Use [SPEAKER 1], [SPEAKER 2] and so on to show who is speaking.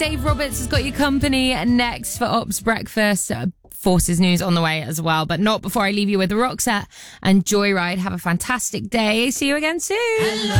[SPEAKER 1] Dave Roberts has got your company next for Ops Breakfast. Forces news on the way as well, but not before I leave you with Roxette and Joyride. Have a fantastic day. See you again soon.